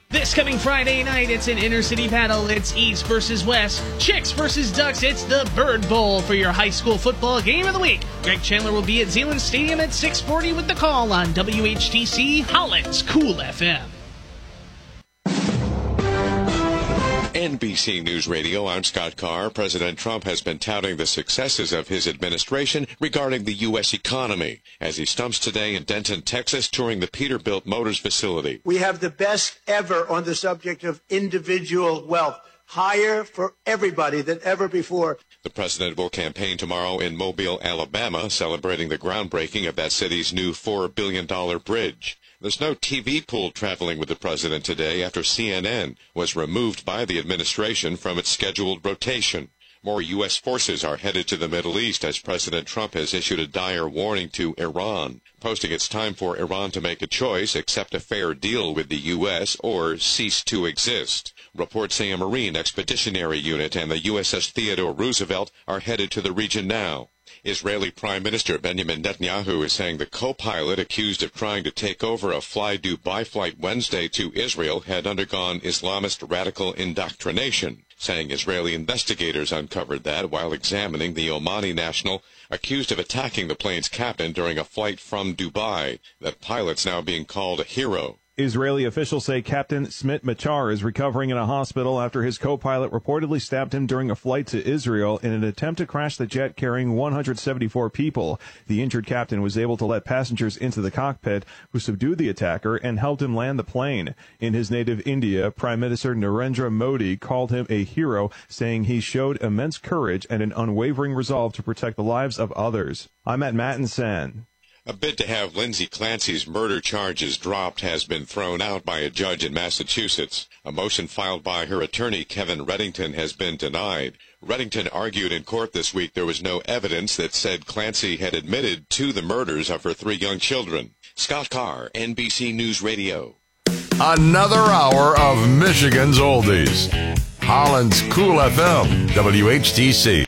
This coming Friday night, it's an inner-city battle. It's East versus West, Chicks versus Ducks. It's the Bird Bowl for your high school football game of the week. Greg Chandler will be at Zeeland Stadium at 6:40 with the call on WHTC Holland's Cool FM. NBC News Radio, I'm Scott Carr. President Trump has been touting the successes of his administration regarding the U.S. economy as he stumps today in Denton, Texas, touring the Peterbilt Motors facility. We have the best ever on the subject of individual wealth, higher for everybody than ever before. The president will campaign tomorrow in Mobile, Alabama, celebrating the groundbreaking of that city's new $4 billion bridge. There's no TV pool traveling with the president today after CNN was removed by the administration from its scheduled rotation. More U.S. forces are headed to the Middle East as President Trump has issued a dire warning to Iran, posting it's time for Iran to make a choice, accept a fair deal with the U.S., or cease to exist. Reports say a Marine Expeditionary Unit and the USS Theodore Roosevelt are headed to the region now. Israeli Prime Minister Benjamin Netanyahu is saying the co-pilot accused of trying to take over a Fly Dubai flight Wednesday to Israel had undergone Islamist radical indoctrination, saying Israeli investigators uncovered that while examining the Omani national accused of attacking the plane's captain during a flight from Dubai. That pilot's now being called a hero. Israeli officials say Captain Smit Machar is recovering in a hospital after his co-pilot reportedly stabbed him during a flight to Israel in an attempt to crash the jet carrying 174 people. The injured captain was able to let passengers into the cockpit, who subdued the attacker and helped him land the plane. In his native India, Prime Minister Narendra Modi called him a hero, saying he showed immense courage and an unwavering resolve to protect the lives of others. I'm at Matt and San. A bid to have Lindsay Clancy's murder charges dropped has been thrown out by a judge in Massachusetts. A motion filed by her attorney, Kevin Reddington, has been denied. Reddington argued in court this week there was no evidence that said Clancy had admitted to the murders of her 3 young children. Scott Carr, NBC News Radio. Another hour of Michigan's Oldies. Holland's Cool FM, WHTC.